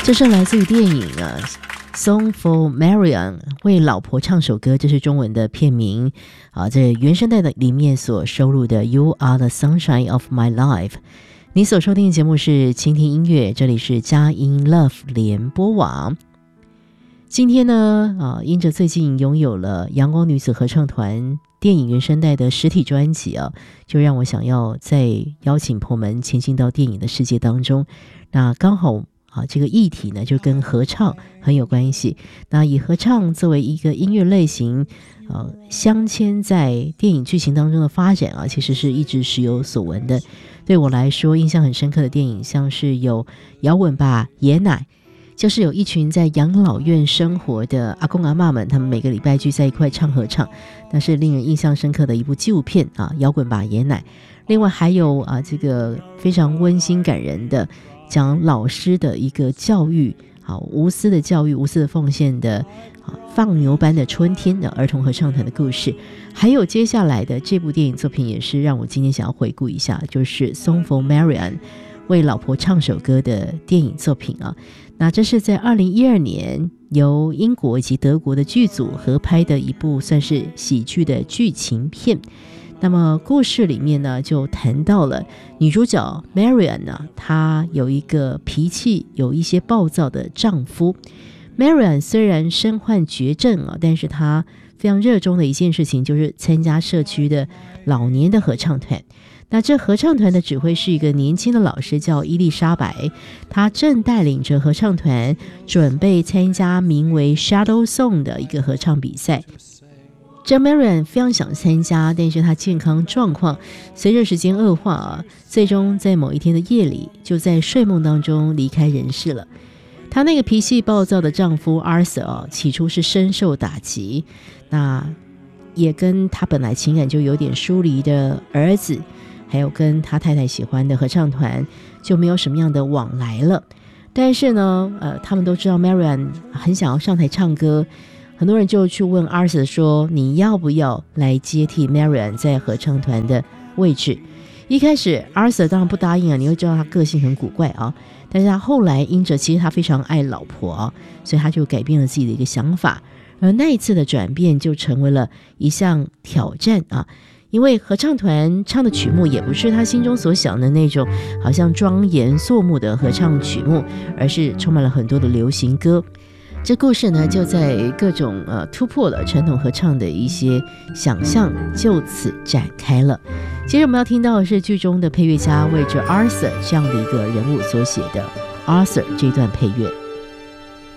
这是来自于电影Song for Marian 为老婆唱首歌，这是中文的片名这原声带的里面所收录的 You are the sunshine of my life。 你所收听的节目是倾听音乐，这里是佳音 Love 联播网。今天呢因着最近拥有了阳光女子合唱团电影原声带的实体专辑就让我想要再邀请朋友们前进到电影的世界当中。那刚好这个议题呢就跟合唱很有关系。那以合唱作为一个音乐类型镶嵌在电影剧情当中的发展其实是一直时有所闻的。对我来说印象很深刻的电影像是有摇滚吧爷奶，就是有一群在养老院生活的阿公阿嬷们，他们每个礼拜聚在一块唱合唱，那是令人印象深刻的一部纪录片摇滚吧爷奶。另外还有这个非常温馨感人的讲老师的一个教育无私的教育无私的奉献的放牛班的春天的儿童合唱团的故事。还有接下来的这部电影作品也是让我今天想要回顾一下，就是Song for Marian为老婆唱首歌的电影作品那这是在2012年由英国以及德国的剧组合拍的一部算是喜剧的剧情片。那么故事里面呢就谈到了女主角 Marian 她有一个脾气有一些暴躁的丈夫。 Marian 虽然身患绝症但是她非常热衷的一件事情就是参加社区的老年的合唱团。那这合唱团的指挥是一个年轻的老师叫伊丽莎白，她正带领着合唱团准备参加名为 Shadow Song 的一个合唱比赛。这 Marian 非常想参加，但是她健康状况随着时间恶化最终在某一天的夜里就在睡梦当中离开人世了。她那个脾气暴躁的丈夫 Arthur 起初是深受打击，那也跟他本来情感就有点疏离的儿子还有跟他太太喜欢的合唱团就没有什么样的往来了。但是呢他们都知道 Marian 很想要上台唱歌，很多人就去问 Arthur 说你要不要来接替 Marian 在合唱团的位置。一开始 Arthur 当然不答应你会知道他个性很古怪但是他后来因着其实他非常爱老婆所以他就改变了自己的一个想法。而那一次的转变就成为了一项挑战因为合唱团唱的曲目也不是他心中所想的那种好像庄严肃穆的合唱曲目，而是充满了很多的流行歌。这故事呢就在各种突破了传统合唱的一些想象，就此展开了。接着我们要听到的是剧中的配乐家为着 Arthur 这样的一个人物所写的 Arthur 这段配乐。